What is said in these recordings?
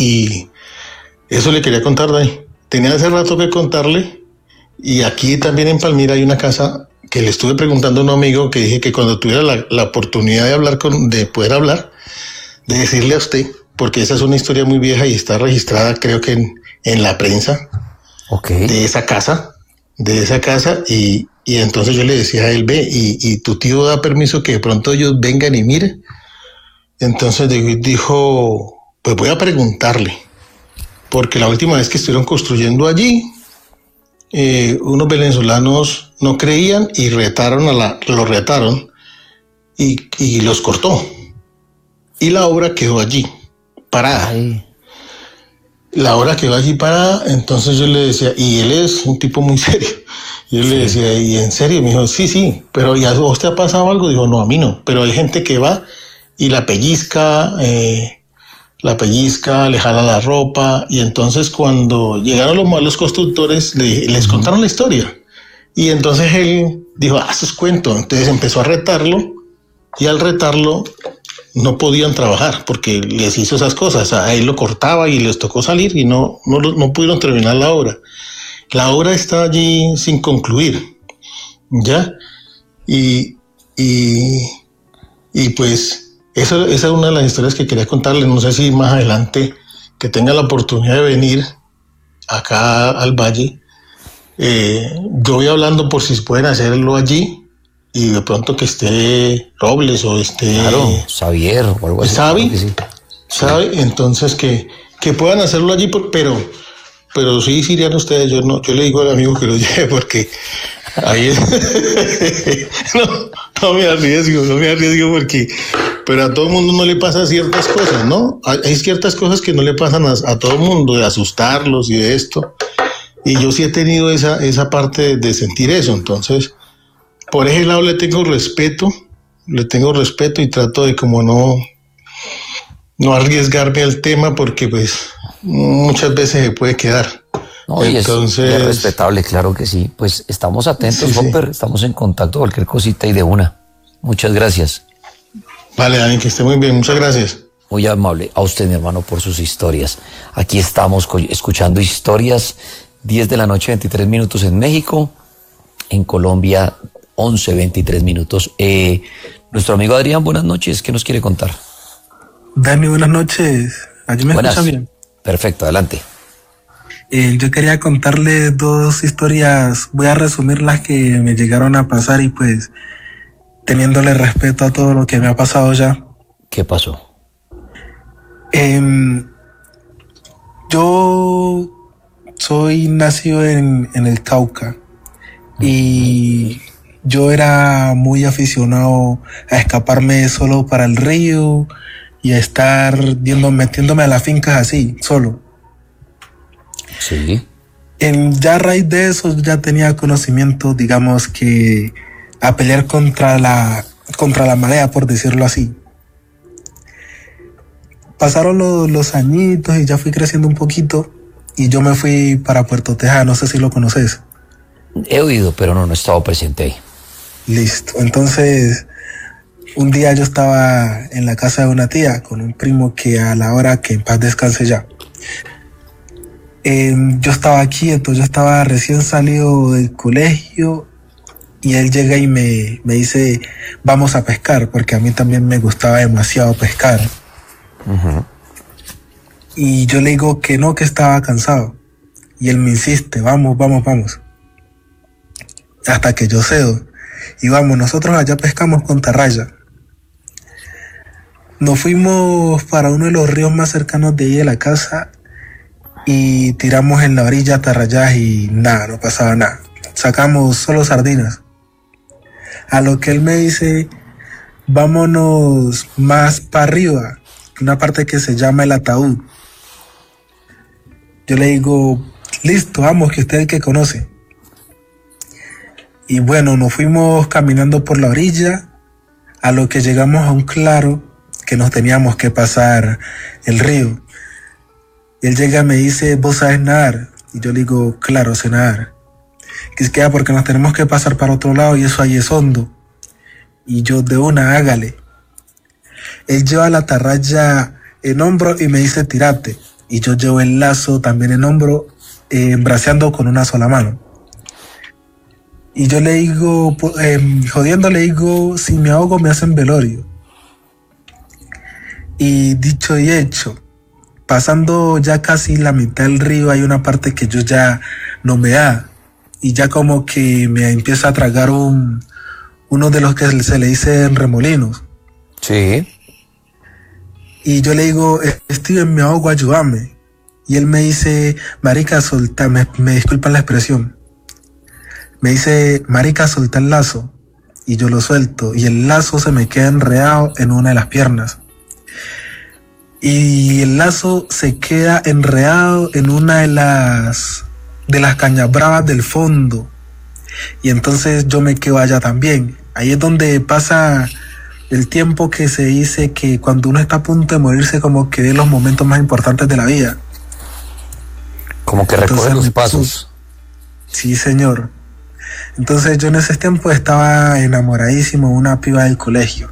y eso le quería contar, Dani. Tenía hace rato que contarle, y aquí también en Palmira hay una casa que le estuve preguntando a un amigo, que dije que cuando tuviera la oportunidad de de poder hablar, de decirle a usted, porque esa es una historia muy vieja y está registrada, creo que en la prensa, Okay. de esa casa, y entonces yo le decía a él, ve, y tu tío da permiso que de pronto ellos vengan y miren. Entonces dijo, pues voy a preguntarle, porque la última vez que estuvieron construyendo allí, unos venezolanos no creían y los retaron y los cortó. Y la obra quedó allí, parada. Ay. La obra quedó allí parada, entonces yo le decía, y él es un tipo muy serio. Yo le decía, ¿y en serio? Me dijo, sí, pero ¿ya a vos te ha pasado algo? Dijo, no, a mí no, pero hay gente que va y la pellizca, le jala la ropa, y entonces cuando llegaron los malos constructores, les contaron la historia. Y entonces él dijo, eso es cuento. Entonces empezó a retarlo, y al retarlo no podían trabajar porque les hizo esas cosas. A él lo cortaba y les tocó salir y no pudieron terminar la obra. La obra está allí sin concluir, ¿ya? Y pues esa es una de las historias que quería contarles. No sé si más adelante, que tenga la oportunidad de venir acá al Valle, yo voy hablando por si pueden hacerlo allí, y de pronto que esté Robles o esté... Claro, Xavier o algo así. ¿Sabe? Claro que sí. ¿Sabe? Entonces que puedan hacerlo allí, pero sí irían ustedes. Yo le digo al amigo que lo lleve, porque ahí no me arriesgo porque, pero a todo el mundo no le pasa ciertas cosas, ¿no? Hay ciertas cosas que no le pasan a todo el mundo, de asustarlos y de esto, y yo sí he tenido esa parte de sentir eso. Entonces, por ese lado le tengo respeto y trato de como no arriesgarme al tema, porque pues muchas veces se puede quedar. No, entonces, y es respetable, claro que sí. Pues estamos atentos, sí, Hopper, estamos en contacto, cualquier cosita y de una. Muchas gracias. Vale, Dani, que esté muy bien, muchas gracias. Muy amable a usted, mi hermano, por sus historias. Aquí estamos escuchando historias, 10 de la noche, 23 minutos en México, en Colombia, 11, 23 minutos. Nuestro amigo Adrián, buenas noches, ¿qué nos quiere contar? Dani, buenas noches. ¿Allí me escuchan bien? Perfecto, adelante. Yo quería contarle dos historias, voy a resumir las que me llegaron a pasar y pues teniéndole respeto a todo lo que me ha pasado ya. ¿Qué pasó? Yo soy nacido en el Cauca y yo era muy aficionado a escaparme solo para el río y a estar metiéndome a las fincas así, solo. Sí. Ya a raíz de eso ya tenía conocimiento, digamos que a pelear contra la marea, por decirlo así. Pasaron los añitos y ya fui creciendo un poquito y yo me fui para Puerto Tejada, no sé si lo conoces. He oído, pero no he estado presente ahí. Listo, entonces un día yo estaba en la casa de una tía con un primo que a la hora que en paz descanse ya. Yo estaba quieto, yo estaba recién salido del colegio y él llega y me dice, vamos a pescar, porque a mí también me gustaba demasiado pescar. Uh-huh. Y yo le digo que no, que estaba cansado. Y él me insiste, vamos. Hasta que yo cedo. Y vamos, nosotros allá pescamos con tarraya. Nos fuimos para uno de los ríos más cercanos de ahí de la casa y tiramos en la orilla tarrayas y nada, no pasaba nada. Sacamos solo sardinas. A lo que él me dice, vámonos más para arriba, una parte que se llama el ataúd. Yo le digo, listo, vamos, que usted es el que conoce. Y bueno, nos fuimos caminando por la orilla, a lo que llegamos a un claro que nos teníamos que pasar el río. Él llega y me dice, ¿vos sabes nadar? Y yo le digo, claro, sé nadar. Que es que porque nos tenemos que pasar para otro lado y eso ahí es hondo. Y yo, de una, hágale. Él lleva la tarraya en hombro y me dice, tírate. y yo llevo el lazo también en hombro, braceando con una sola mano. Y yo le digo, jodiendo le digo, si me ahogo me hacen velorio. Y dicho y hecho, pasando ya casi la mitad del río, hay una parte que yo ya no me da. Y ya como que me empieza a tragar uno de los que se le dicen remolinos. Sí. Y yo le digo, Steven, me ahogo, ayúdame. Y él me dice, marica, solta, me disculpan la expresión. Me dice, marica, solta el lazo. Y yo lo suelto. Y el lazo se me queda enredado en una de las piernas. Y el lazo se queda enredado en una de las cañas bravas del fondo. Y entonces yo me quedo allá también. Ahí es donde pasa el tiempo que se dice que cuando uno está a punto de morirse, como que ve los momentos más importantes de la vida. Como que recorre los pasos. Sí, señor. Entonces yo en ese tiempo estaba enamoradísimo de una piba del colegio.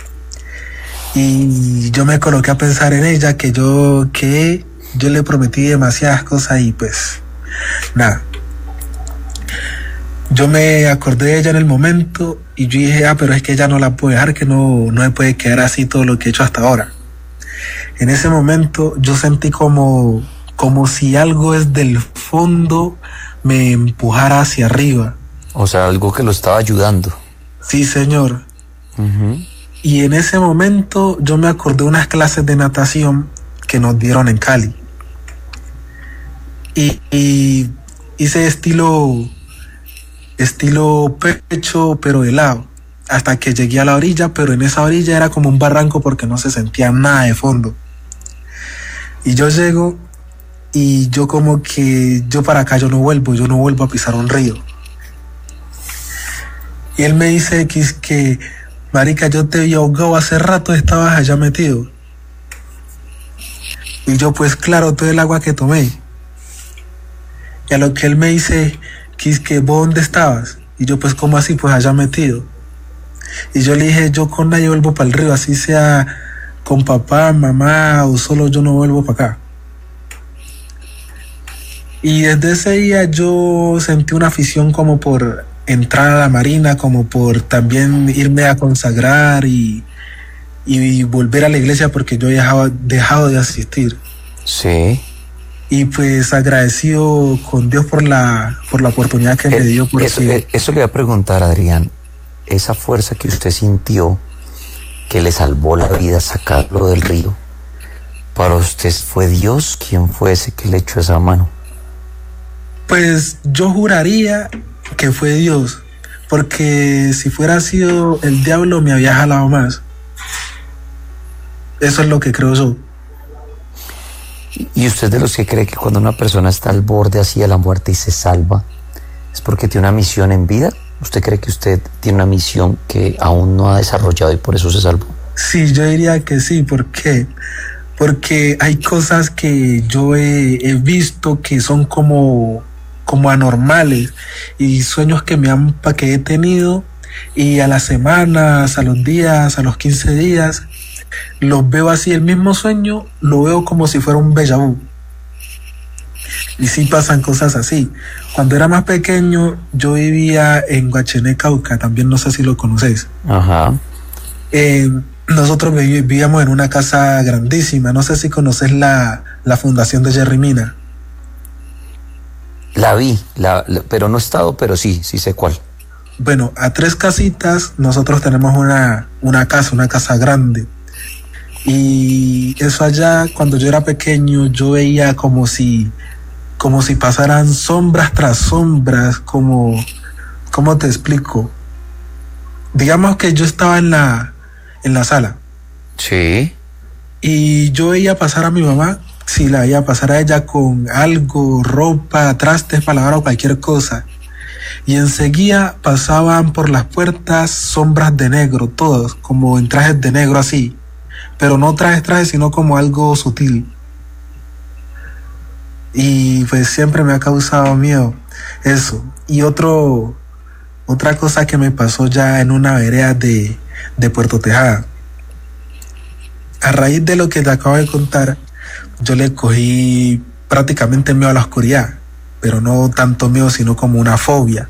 Y yo me coloqué a pensar en ella, que yo le prometí demasiadas cosas y pues nada. Yo me acordé de ella en el momento y yo dije, pero es que ella no la puedo dejar, que no me puede quedar así todo lo que he hecho hasta ahora. En ese momento yo sentí como si algo desde el fondo me empujara hacia arriba. O sea, algo que lo estaba ayudando. Sí, señor. Uh-huh. Y en ese momento yo me acordé de unas clases de natación que nos dieron en Cali. Y hice estilo pecho, pero de lado, hasta que llegué a la orilla, pero en esa orilla era como un barranco porque no se sentía nada de fondo. Y yo llego y yo como que yo para acá yo no vuelvo a pisar un río. Y él me dice que marica, yo te vi ahogado hace rato, estabas allá metido. Y yo pues claro, todo el agua que tomé. Y a lo que él me dice, que ¿vos dónde estabas? Y yo pues ¿cómo así? Pues allá metido. Y yo le dije, yo con nadie vuelvo para el río, así sea con papá, mamá o solo, yo no vuelvo para acá. Y desde ese día yo sentí una afición como por entrar a la marina, como por también irme a consagrar y volver a la iglesia porque yo he dejado de asistir. Sí. Y pues agradecido con Dios por la oportunidad que me dio. Eso le voy a preguntar, Adrián. Esa fuerza que usted sintió, que le salvó la vida sacarlo del río, ¿para usted fue Dios? ¿Quién fue ese que le echó esa mano? Pues yo juraría que fue Dios, porque si fuera sido el diablo me había jalado más. Eso es lo que creo yo. ¿Y usted de los que cree que cuando una persona está al borde así de la muerte y se salva, es porque tiene una misión en vida? ¿Usted cree que usted tiene una misión que aún no ha desarrollado y por eso se salvó? Sí, yo diría que sí. ¿Por qué? Porque hay cosas que yo he visto que son como anormales, y sueños que he tenido, y a las semanas, a los días, a los 15 días, los veo así, el mismo sueño, lo veo como si fuera un déjà vu. Y sí pasan cosas así. Cuando era más pequeño, yo vivía en Guachené, Cauca, también no sé si lo conoces. Ajá. Nosotros vivíamos en una casa grandísima, no sé si conoces la fundación de Jerry Mina. La vi, pero no he estado, pero sí sé cuál. Bueno, a 3 casitas nosotros tenemos una casa grande. Y eso allá, cuando yo era pequeño, yo veía como si pasaran sombras tras sombras, ¿cómo te explico? Digamos que yo estaba en la sala. Sí. Y yo veía pasar a mi mamá, si la veía pasar a ella con algo, ropa, trastes para lavar o cualquier cosa. Y enseguida pasaban por las puertas sombras de negro, todos, como en trajes de negro así. Pero no trajes, sino como algo sutil. Y pues siempre me ha causado miedo eso. Y otra cosa que me pasó ya en una vereda de Puerto Tejada. A raíz de lo que te acabo de contar, yo le cogí prácticamente miedo a la oscuridad, pero no tanto miedo, sino como una fobia.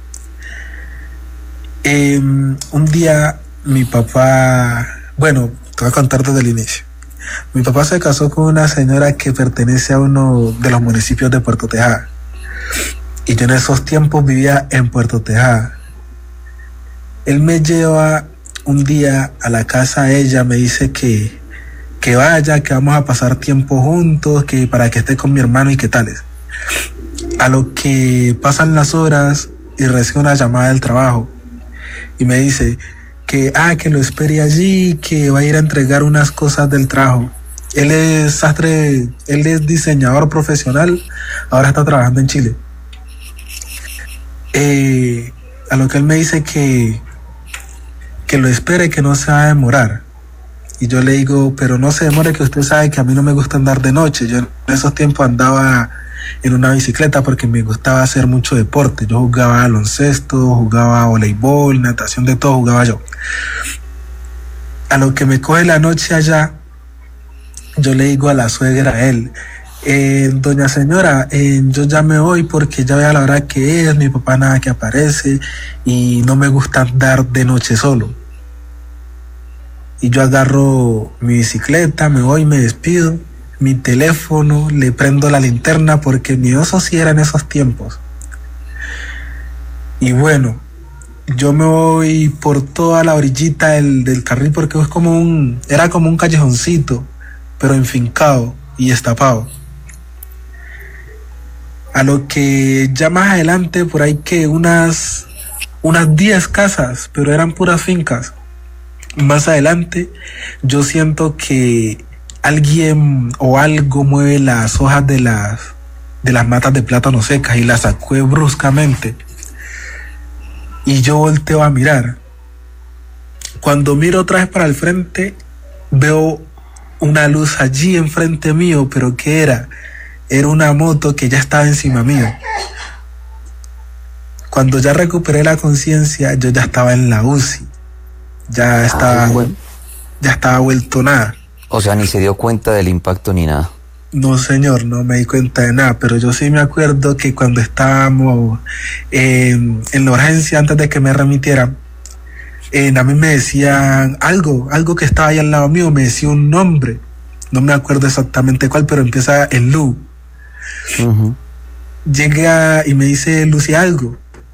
Un día mi papá, bueno, te voy a contar desde el inicio. Mi papá se casó con una señora que pertenece a uno de los municipios de Puerto Tejada. Y yo en esos tiempos vivía en Puerto Tejada. Él me lleva un día a la casa de ella, me dice que vaya, que vamos a pasar tiempo juntos, que para que esté con mi hermano y qué tales. A lo que pasan las horas y recibo una llamada del trabajo y me dice que lo espere allí, que va a ir a entregar unas cosas del trabajo. Él es sastre, él es diseñador profesional, ahora está trabajando en Chile. A lo que él me dice que lo espere, que no se va a demorar. Y yo le digo, pero no se demore, que usted sabe que a mí no me gusta andar de noche. Yo en esos tiempos andaba en una bicicleta porque me gustaba hacer mucho deporte. Yo jugaba baloncesto, jugaba voleibol, natación, de todo jugaba yo. A lo que me coge la noche allá, yo le digo a la suegra a él, doña señora, yo ya me voy porque ya vea la hora que es, mi papá nada que aparece y no me gusta andar de noche solo. Y yo agarro mi bicicleta, me voy, me despido, mi teléfono, le prendo la linterna porque miedoso sí era en esos tiempos. Y bueno, yo me voy por toda la orillita del carril porque era como un callejoncito, pero enfincado y destapado. A lo que ya más adelante, por ahí que unas 10 casas, pero eran puras fincas. Más adelante yo siento que alguien o algo mueve las hojas de las matas de plátano secas y las sacude bruscamente. Y yo volteo a mirar. Cuando miro otra vez para el frente, veo una luz allí enfrente mío, pero ¿qué era? Era una moto que ya estaba encima mío. Cuando ya recuperé la conciencia, yo ya estaba en la UCI. Ya estaba vuelto nada. O sea, ni se dio cuenta del impacto ni nada. No, señor, no me di cuenta de nada, pero yo sí me acuerdo que cuando estábamos en la urgencia, antes de que me remitieran, a mí me decían algo que estaba ahí al lado mío, me decía un nombre, no me acuerdo exactamente cuál, pero empieza en Lu. Uh-huh. Llega y me dice Lucy algo,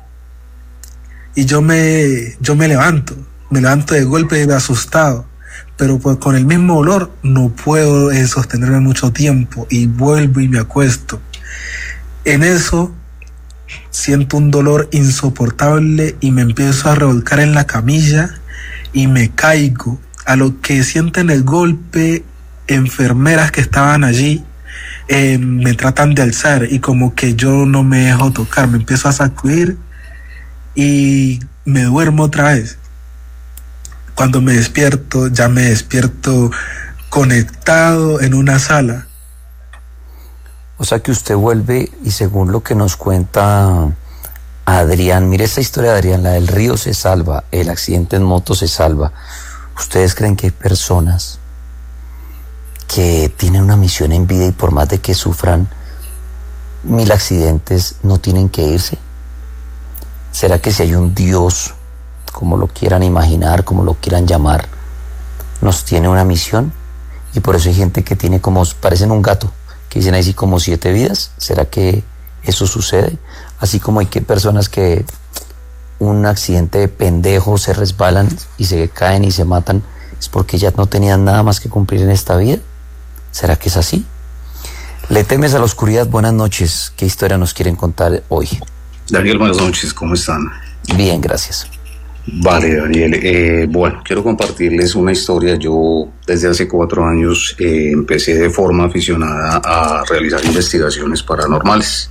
y yo me levanto de golpe asustado, pero pues con el mismo olor no puedo sostenerme mucho tiempo y vuelvo y me acuesto. En eso siento un dolor insoportable y me empiezo a revolcar en la camilla y me caigo. A lo que sienten el golpe, enfermeras que estaban allí me tratan de alzar y como que yo no me dejo tocar, me empiezo a sacudir y me duermo otra vez. Cuando me despierto, ya me despierto conectado en una sala. O sea que usted vuelve y según lo que nos cuenta Adrián, mire esta historia de Adrián, la del río se salva, el accidente en moto se salva. ¿Ustedes creen que hay personas que tienen una misión en vida y por más de que sufran 1000 accidentes no tienen que irse? ¿Será que si hay un Dios, como lo quieran imaginar, como lo quieran llamar, nos tiene una misión? Y por eso hay gente que tiene parecen un gato, que dicen así como 7 vidas. ¿Será que eso sucede? Así como hay que personas que un accidente de pendejo se resbalan y se caen y se matan, es porque ya no tenían nada más que cumplir en esta vida. ¿Será que es así? ¿Le temes a la oscuridad? Buenas noches. ¿Qué historia nos quieren contar hoy? Daniel, buenas noches. ¿Cómo están? Bien, gracias. Vale, Daniel. Bueno, quiero compartirles una historia. Yo desde hace 4 años empecé de forma aficionada a realizar investigaciones paranormales.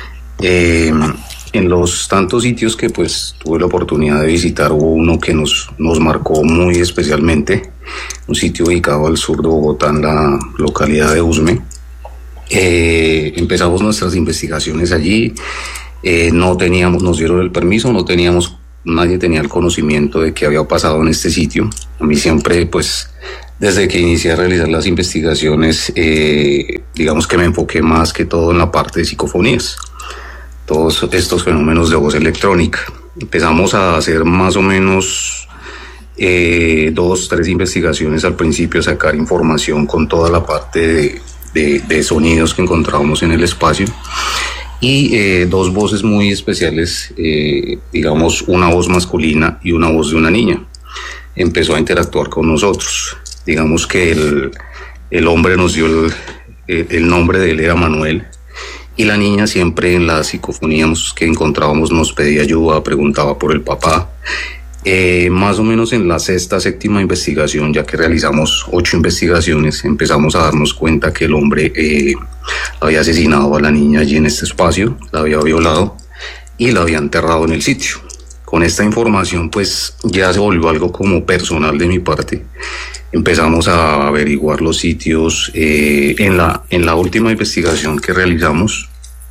En los tantos sitios que pues tuve la oportunidad de visitar, hubo uno que nos marcó muy especialmente, un sitio ubicado al sur de Bogotá, en la localidad de Usme. Empezamos nuestras investigaciones allí. Nos dieron el permiso, nadie tenía el conocimiento de qué había pasado en este sitio. A mí siempre pues Desde que inicié a realizar las investigaciones, digamos que me enfoqué más que todo en la parte de psicofonías, todos estos fenómenos de voz electrónica. Empezamos a hacer más o menos 2, 3 investigaciones al principio, a sacar información con toda la parte de sonidos que encontrábamos en el espacio, y 2 voces muy especiales, digamos una voz masculina y una voz de una niña. Empezó a interactuar con nosotros. Digamos que el hombre nos dio el nombre de él, era Manuel, y la niña siempre en las psicofonías que encontrábamos nos pedía ayuda, preguntaba por el papá. Más o menos en la 6ª, 7ª investigación, ya que realizamos 8 investigaciones, empezamos a darnos cuenta que el hombre había asesinado a la niña allí en este espacio, la había violado y la había enterrado en el sitio. Con esta información pues ya se volvió algo como personal de mi parte. Empezamos a averiguar los sitios. En la última investigación que realizamos,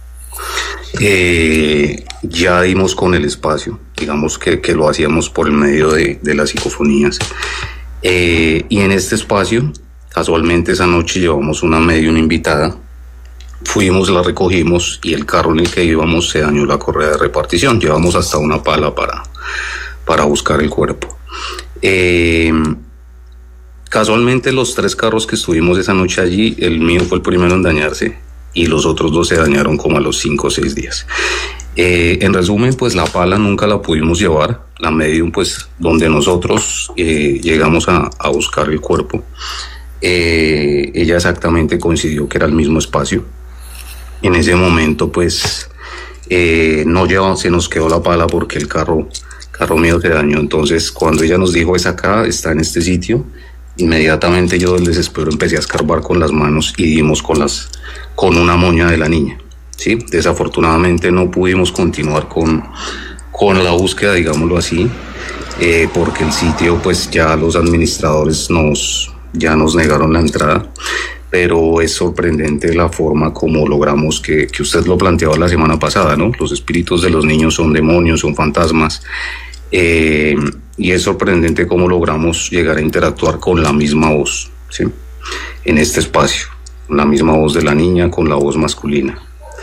ya dimos con el espacio, digamos que lo hacíamos por el medio de las psicofonías. Y en este espacio, casualmente esa noche llevamos una medium invitada, fuimos, la recogimos y el carro en el que íbamos se dañó la correa de repartición. Llevamos hasta una pala para buscar el cuerpo. Casualmente los 3 carros que estuvimos esa noche allí, el mío fue el primero en dañarse y los otros 2 se dañaron como a los 5 o 6 días. En resumen, pues la pala nunca la pudimos llevar. La medium, pues donde nosotros llegamos a buscar el cuerpo, ella exactamente coincidió que era el mismo espacio. En ese momento pues se nos quedó la pala porque el carro mío se dañó. Entonces cuando ella nos dijo es acá, está en este sitio, inmediatamente yo del desespero empecé a escarbar con las manos y dimos con una moña de la niña. ¿Sí? Desafortunadamente no pudimos continuar con la búsqueda, digámoslo así, porque el sitio pues ya los administradores ya nos negaron la entrada. Pero es sorprendente la forma como logramos que usted lo planteaba la semana pasada, ¿no? Los espíritus de los niños son demonios, son fantasmas. Y es sorprendente cómo logramos llegar a interactuar con la misma voz, ¿sí? En este espacio, la misma voz de la niña con la voz masculina.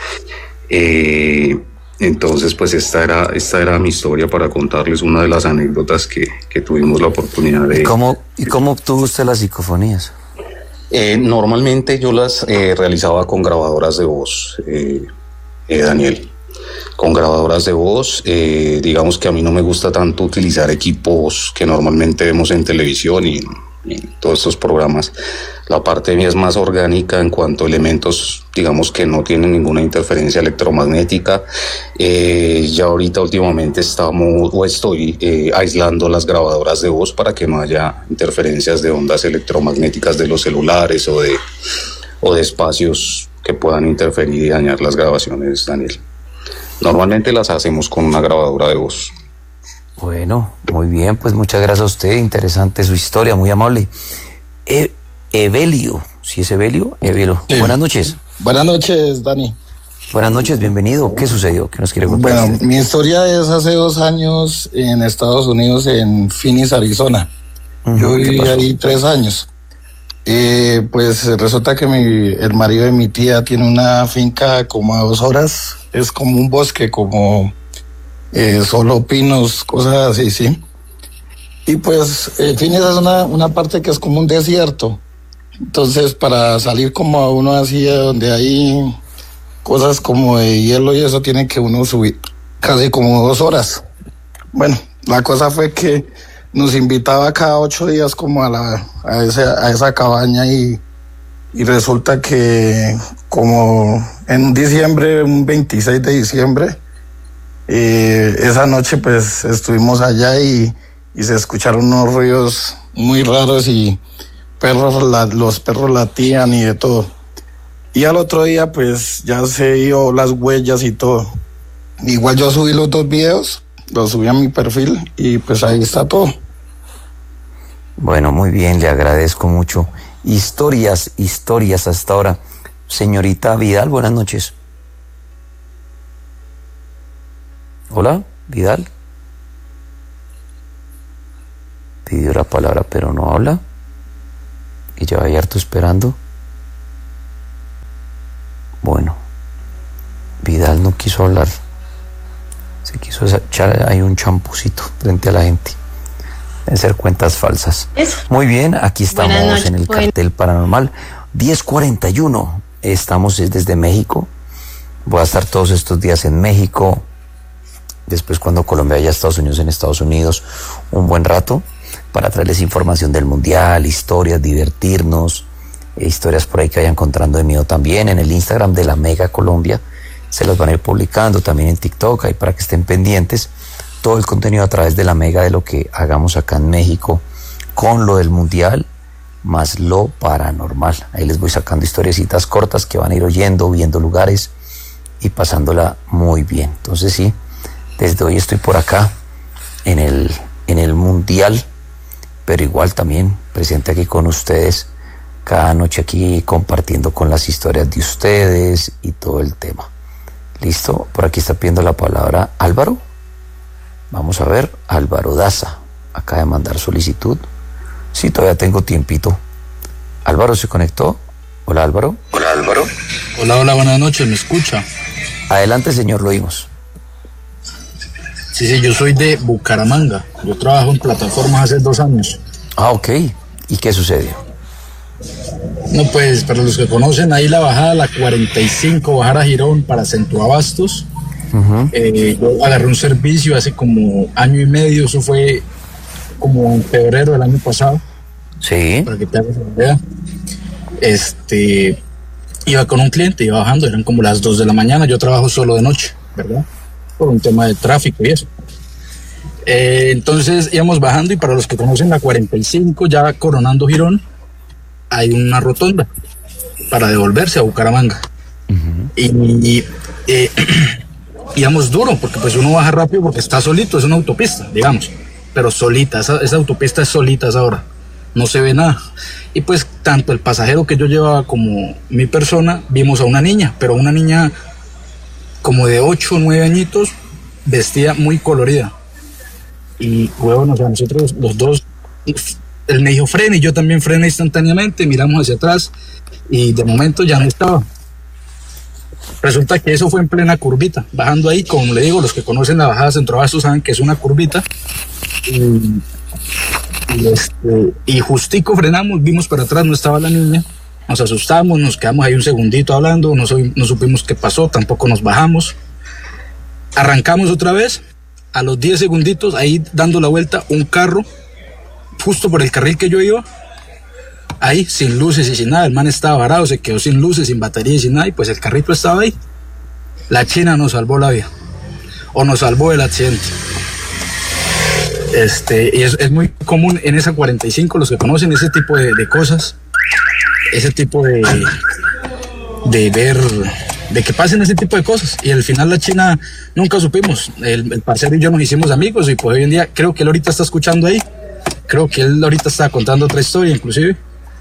Entonces, pues esta era mi historia para contarles una de las anécdotas que tuvimos la oportunidad de... ¿Y cómo obtuvo usted las psicofonías? Normalmente yo las realizaba con grabadoras de voz, Daniel. Con grabadoras de voz, digamos que a mí no me gusta tanto utilizar equipos que normalmente vemos en televisión y todos estos programas. La parte mía es más orgánica en cuanto a elementos, digamos que no tienen ninguna interferencia electromagnética. Ya ahorita últimamente estoy aislando las grabadoras de voz para que no haya interferencias de ondas electromagnéticas de los celulares o de espacios que puedan interferir y dañar las grabaciones, Daniel. Normalmente las hacemos con una grabadora de voz. Bueno, muy bien, pues muchas gracias a usted, interesante su historia, muy amable. Evelio, ¿sí es Evelio? Evelio, sí. Buenas noches. Buenas noches, Dani. Buenas noches, bienvenido. ¿Qué sucedió? ¿Qué nos quiere contar? Bueno, mi historia es hace 2 años en Estados Unidos, en Phoenix, Arizona. Yo viví ahí 3 años. Pues resulta que el marido de mi tía tiene una finca como a 2 horas. Es como un bosque, como solo pinos, cosas así, ¿sí? Y pues Phoenix es una parte que es como un desierto. Entonces para salir como a uno así donde hay cosas como de hielo y eso, tiene que uno subir casi como 2 horas. Bueno, la cosa fue que nos invitaba cada 8 días como a esa cabaña y resulta que como en diciembre, un 26 de diciembre, esa noche pues estuvimos allá y se escucharon unos ruidos muy raros y los perros latían y de todo. Y al otro día pues ya se dio las huellas y todo. Igual yo subí los 2 videos, los subí a mi perfil y pues ahí está todo. Bueno, muy bien, le agradezco mucho. Historias hasta ahora. Señorita Vidal, buenas noches. Hola, Vidal. Pidió la palabra pero no habla. que lleva ahí harto esperando. Bueno, Vidal no quiso hablar. Se quiso echar ahí un champucito frente a la gente. Deben ser cuentas falsas. Muy bien, aquí estamos en el cartel paranormal. 10:41. Estamos desde México. Voy a estar todos estos días en México. Después, cuando Colombia vaya a Estados Unidos, en Estados Unidos, un buen rato para traerles información del mundial, historias, divertirnos, historias por ahí que vayan encontrando de mío también. En el Instagram de la Mega Colombia se los van a ir publicando, también en TikTok, ahí para que estén pendientes. Todo el contenido a través de la Mega de lo que hagamos acá en México con lo del mundial, más lo paranormal. Ahí les voy sacando historiecitas cortas que van a ir oyendo, viendo lugares y pasándola muy bien. Entonces sí, desde hoy estoy por acá en el mundial, pero igual también presente aquí con ustedes, cada noche aquí compartiendo con las historias de ustedes y todo el tema. ¿Listo? Por aquí está pidiendo la palabra Álvaro. Vamos a ver, Álvaro Daza acaba de mandar solicitud. Sí, todavía tengo tiempito. Álvaro se conectó. Hola, Álvaro. Hola, Álvaro. Hola, buenas noches, ¿me escucha? Adelante, señor, lo oímos. Sí, yo soy de Bucaramanga. Yo trabajo en plataformas hace 2 años. Ah, ok. ¿Y qué sucedió? No, pues, para los que conocen, ahí la bajada, la 45, bajar a Girón para Centroabastos. Yo agarré un servicio hace como 1 año y medio, eso fue como en febrero del año pasado. Sí. Para que te hagas una idea. Iba con un cliente, iba bajando, eran como las 2 de la mañana, yo trabajo solo de noche, ¿verdad? Por un tema de tráfico y eso. Entonces íbamos bajando y para los que conocen la 45, ya coronando Girón, hay una rotonda para devolverse a Bucaramanga. Y íbamos duro, porque pues uno baja rápido porque está solito, es una autopista, digamos, pero solita, esa autopista es solita a esa hora, no se ve nada. Y pues tanto el pasajero que yo llevaba como mi persona, vimos a una niña, pero una niña como de 8 o 9 añitos, vestida muy colorida. Y bueno, o sea, nosotros los dos, él me dijo frena y yo también frené instantáneamente, miramos hacia atrás y de momento ya no estaba. Resulta que eso fue en plena curvita, bajando ahí, como le digo, los que conocen la bajada Centroabastos saben que es una curvita. Y justico frenamos, vimos para atrás, no estaba la niña, nos asustamos, nos quedamos ahí un segundito hablando, no supimos qué pasó, tampoco nos bajamos. Arrancamos otra vez, a los 10 segunditos, ahí dando la vuelta, un carro, justo por el carril que yo iba, ahí sin luces y sin nada, el man estaba varado, se quedó sin luces, sin batería y sin nada, y pues el carrito estaba ahí. La China nos salvó la vida, o nos salvó del accidente. Y es muy común en esa 45, los que conocen ese tipo de cosas, ese tipo de ver, de que pasen ese tipo de cosas. Y al final la China nunca supimos, el parcero y yo nos hicimos amigos y pues hoy en día creo que él ahorita está escuchando ahí, creo que él ahorita está contando otra historia inclusive.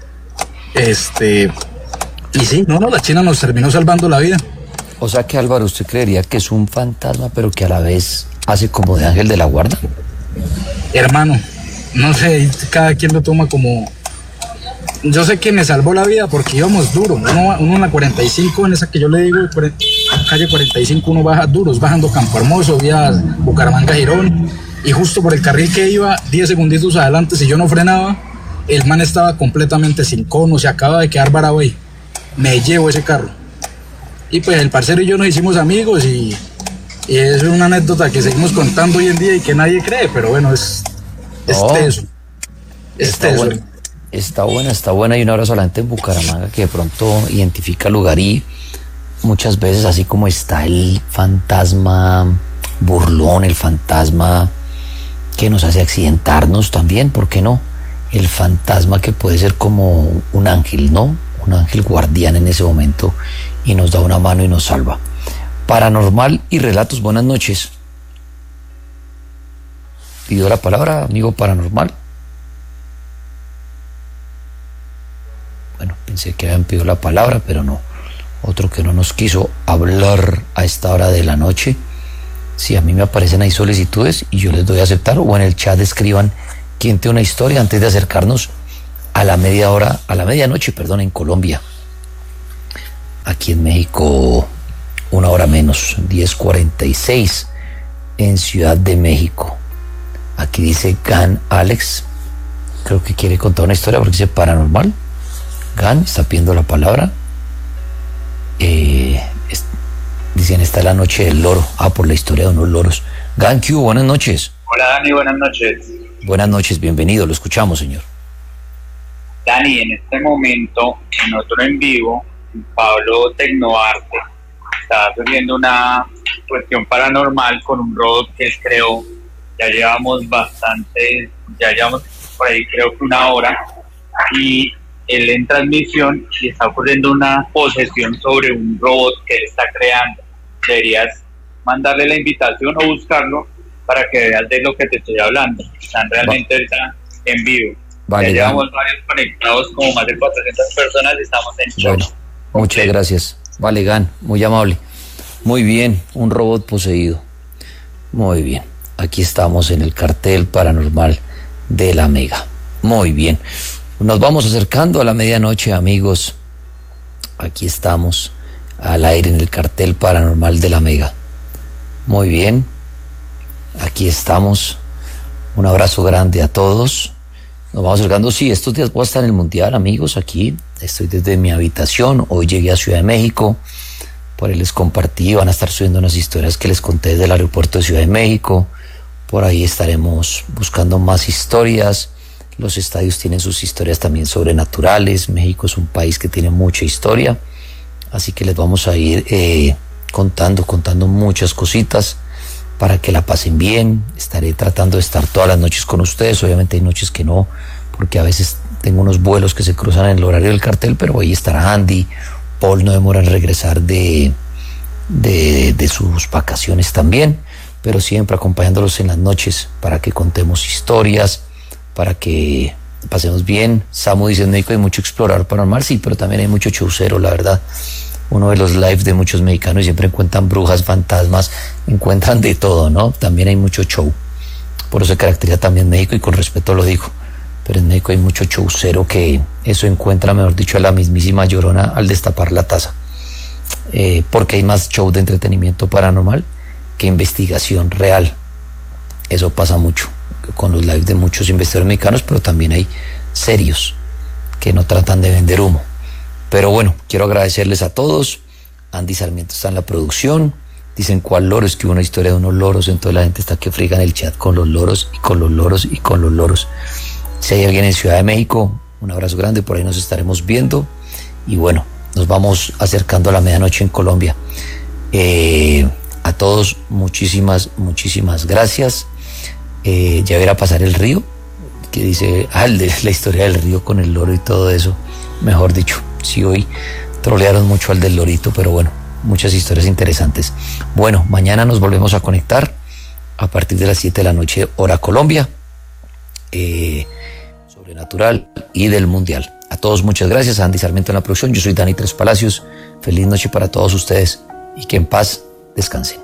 Y sí, la China nos terminó salvando la vida. O sea que, Álvaro, ¿usted creería que es un fantasma pero que a la vez hace como de ángel de la guarda? Hermano, no sé, cada quien lo toma como... Yo sé que me salvó la vida porque íbamos duro. Uno en la 45, en esa que yo le digo, calle 45, uno baja duros, bajando Campo Hermoso, vía Bucaramanga Girón, y justo por el carril que iba, 10 segunditos adelante, si yo no frenaba, el man estaba completamente sin cono, se acaba de quedar varado ahí. Me llevo ese carro. Y pues el parcero y yo nos hicimos amigos y es una anécdota que seguimos contando hoy en día y que nadie cree, pero bueno, es teso. Es teso. Está buena, y un abrazo a la gente en Bucaramanga que de pronto identifica el lugar y muchas veces, así como está el fantasma burlón, el fantasma que nos hace accidentarnos también, ¿por qué no? El fantasma que puede ser como un ángel, ¿no? Un ángel guardián en ese momento y nos da una mano y nos salva. Paranormal y relatos, buenas noches. Pido la palabra, amigo paranormal. Bueno, pensé que habían pedido la palabra, pero no. Otro que no nos quiso hablar a esta hora de la noche. Si a mí me aparecen ahí solicitudes y yo les doy a aceptar, o en el chat escriban quién tiene una historia antes de acercarnos a la medianoche, perdón, en Colombia. Aquí en México, 1 hora menos, 10:46 en Ciudad de México. Aquí dice Gan Alex, creo que quiere contar una historia porque dice paranormal. Gan está pidiendo la palabra. Dicen, está la noche del loro. Por la historia de unos loros. Gan Q, buenas noches. Hola Dani, buenas noches. Buenas noches, bienvenido, lo escuchamos, señor. Dani, en este momento, en otro en vivo, Pablo Tecnoarte está subiendo una cuestión paranormal con un robot que él creó. Ya llevamos por ahí creo que 1 hora, y él en transmisión y está ocurriendo una posesión sobre un robot que él está creando. Deberías mandarle la invitación o buscarlo para que veas de lo que te estoy hablando. Están realmente ahorita en vivo. Vale, ya llevamos varios conectados, como más de 400 personas, y estamos en show. Bueno, muchas gracias. Vale, Gan, muy amable. Muy bien, un robot poseído. Muy bien. Aquí estamos en el cartel paranormal de la Mega. Muy bien. Nos vamos acercando a la medianoche, amigos. Aquí estamos al aire en el cartel paranormal de la Mega. Muy bien. Aquí estamos. Un abrazo grande a todos. Nos vamos acercando. Sí, estos días voy a estar en el Mundial, amigos. Aquí estoy desde mi habitación. Hoy llegué a Ciudad de México. Por ahí les compartí. Van a estar subiendo unas historias que les conté desde el aeropuerto de Ciudad de México. Por ahí estaremos buscando más historias. Los estadios tienen sus historias también sobrenaturales. México es un país que tiene mucha historia. Así que les vamos a ir contando muchas cositas para que la pasen bien. Estaré tratando de estar todas las noches con ustedes. Obviamente hay noches que no, porque a veces tengo unos vuelos que se cruzan en el horario del cartel, pero ahí estará Andy. Paul no demora en regresar de sus vacaciones también, pero siempre acompañándolos en las noches para que contemos historias, para que pasemos bien. Samu dice, en México hay mucho explorador paranormal, sí, pero también hay mucho chaucero, la verdad. Uno de los lives de muchos mexicanos y siempre encuentran brujas, fantasmas, encuentran de todo, ¿no? También hay mucho show. Por eso se caracteriza también México, y con respeto lo digo. Pero en México hay mucho chaucero que eso encuentra, mejor dicho, a la mismísima Llorona al destapar la taza. Porque hay más show de entretenimiento paranormal que investigación real. Eso pasa mucho con los lives de muchos investigadores mexicanos, pero también hay serios que no tratan de vender humo. Pero bueno, quiero agradecerles a todos. Andy Sarmiento está en la producción. Dicen, ¿cuál loro? Es que hubo una historia de unos loros, entonces la gente está que friega en el chat con los loros y con los loros y con los loros. Si hay alguien en Ciudad de México, un abrazo grande, por ahí nos estaremos viendo. Y bueno, nos vamos acercando a la medianoche en Colombia. A todos, muchísimas gracias. Ya verá pasar el río, que dice, la historia del río con el loro y todo eso. Mejor dicho, sí, hoy trolearon mucho al del lorito, pero bueno, muchas historias interesantes. Bueno, mañana nos volvemos a conectar a partir de las 7 de la noche, hora Colombia, sobrenatural y del Mundial. A todos muchas gracias. A Andy Sarmiento en la producción. Yo soy Dani Tres Palacios. Feliz noche para todos ustedes y que en paz descansen.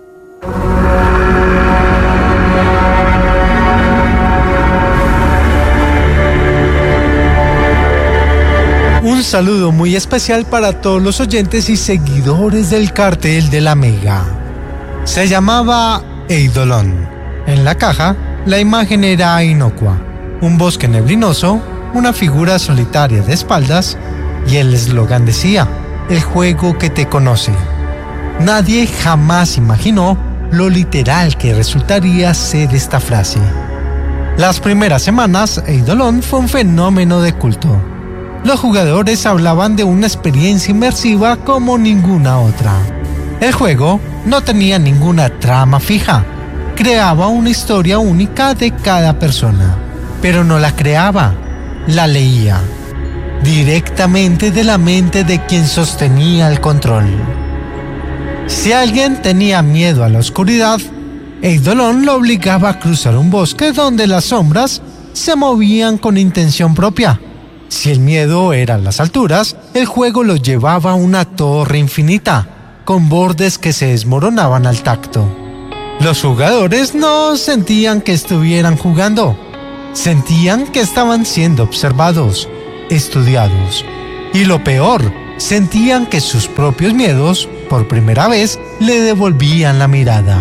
Un saludo muy especial para todos los oyentes y seguidores del cartel de la Mega. Se llamaba Eidolon. En la caja, la imagen era inocua. Un bosque neblinoso, una figura solitaria de espaldas, y el eslogan decía, el juego que te conoce. Nadie jamás imaginó lo literal que resultaría ser esta frase. Las primeras semanas, Eidolon fue un fenómeno de culto. Los jugadores hablaban de una experiencia inmersiva como ninguna otra. El juego no tenía ninguna trama fija. Creaba una historia única de cada persona. Pero no la creaba, la leía. Directamente de la mente de quien sostenía el control. Si alguien tenía miedo a la oscuridad, Eidolon lo obligaba a cruzar un bosque donde las sombras se movían con intención propia. Si el miedo era las alturas, el juego lo llevaba a una torre infinita, con bordes que se desmoronaban al tacto. Los jugadores no sentían que estuvieran jugando. Sentían que estaban siendo observados, estudiados. Y lo peor, sentían que sus propios miedos, por primera vez, le devolvían la mirada.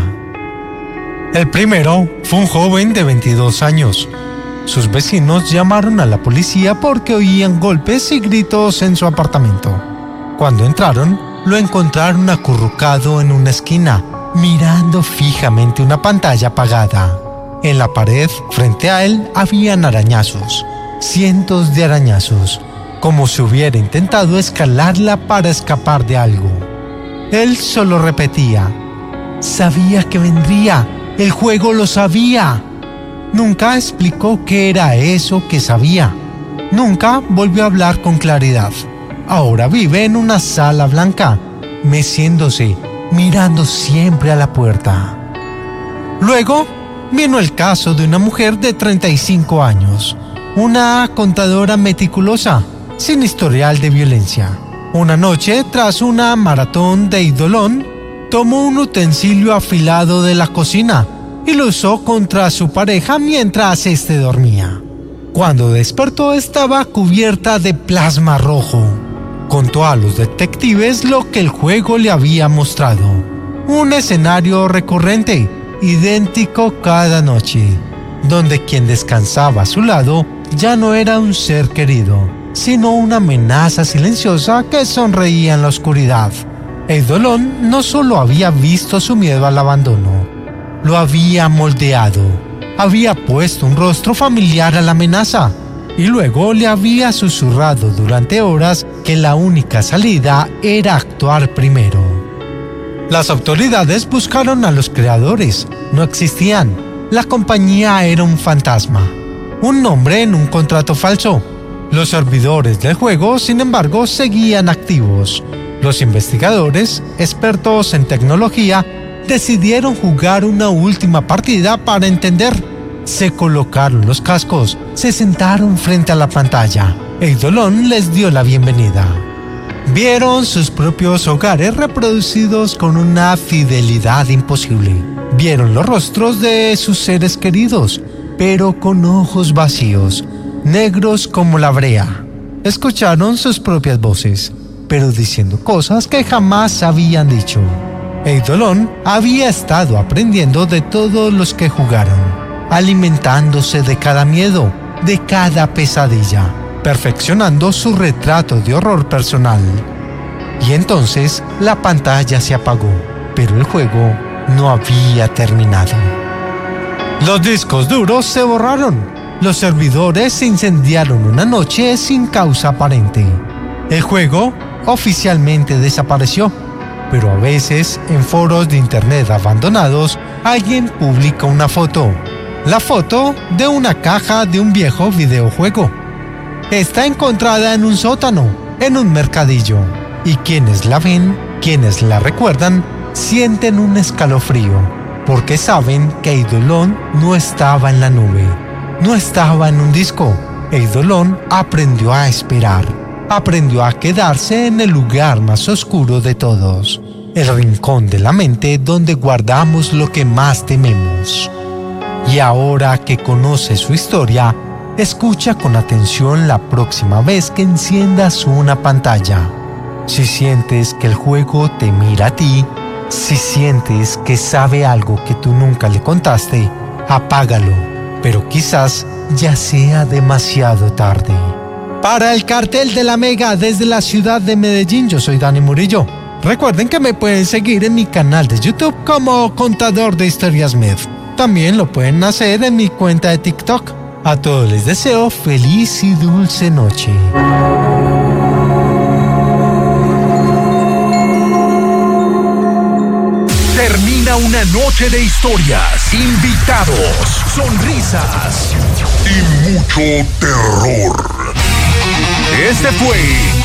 El primero fue un joven de 22 años. Sus vecinos llamaron a la policía porque oían golpes y gritos en su apartamento. Cuando entraron, lo encontraron acurrucado en una esquina, mirando fijamente una pantalla apagada. En la pared, frente a él, habían arañazos, cientos de arañazos, como si hubiera intentado escalarla para escapar de algo. Él solo repetía: sabía que vendría, el juego lo sabía. Nunca explicó qué era eso que sabía. Nunca volvió a hablar con claridad. Ahora vive en una sala blanca, meciéndose, mirando siempre a la puerta. Luego vino el caso de una mujer de 35 años, una contadora meticulosa, sin historial de violencia. Una noche, tras una maratón de Eidolon, tomó un utensilio afilado de la cocina y lo usó contra su pareja mientras éste dormía. Cuando despertó estaba cubierta de plasma rojo. Contó a los detectives lo que el juego le había mostrado. Un escenario recurrente, idéntico cada noche, donde quien descansaba a su lado ya no era un ser querido, sino una amenaza silenciosa que sonreía en la oscuridad. Eidolon no solo había visto su miedo al abandono, lo había moldeado, había puesto un rostro familiar a la amenaza y luego le había susurrado durante horas que la única salida era actuar primero. Las autoridades buscaron a los creadores, no existían. La compañía era un fantasma, un nombre en un contrato falso. Los servidores del juego, sin embargo, seguían activos. Los investigadores, expertos en tecnología, decidieron jugar una última partida para entender. Se colocaron los cascos, se sentaron frente a la pantalla. Eidolon les dio la bienvenida. Vieron sus propios hogares reproducidos con una fidelidad imposible. Vieron los rostros de sus seres queridos, pero con ojos vacíos, negros como la brea. Escucharon sus propias voces, pero diciendo cosas que jamás habían dicho. Eidolon había estado aprendiendo de todos los que jugaron, alimentándose de cada miedo, de cada pesadilla, perfeccionando su retrato de horror personal. Y entonces la pantalla se apagó, pero el juego no había terminado. Los discos duros se borraron, los servidores se incendiaron una noche sin causa aparente. El juego oficialmente desapareció, pero a veces en foros de internet abandonados alguien publica una foto. La foto de una caja de un viejo videojuego. Está encontrada en un sótano, en un mercadillo, y quienes la ven, quienes la recuerdan, sienten un escalofrío, porque saben que Eidolon no estaba en la nube, no estaba en un disco. Eidolon aprendió a esperar, aprendió a quedarse en el lugar más oscuro de todos, el rincón de la mente donde guardamos lo que más tememos. Y ahora que conoce su historia, escucha con atención la próxima vez que enciendas una pantalla. Si sientes que el juego te mira a ti, si sientes que sabe algo que tú nunca le contaste, apágalo, pero quizás ya sea demasiado tarde. Para el Cartel de la Mega desde la ciudad de Medellín, yo soy Dani Murillo. Recuerden que me pueden seguir en mi canal de YouTube como Contador de Historias Med. También lo pueden hacer en mi cuenta de TikTok. A todos les deseo feliz y dulce noche. Termina una noche de historias, invitados, sonrisas y mucho terror. Este fue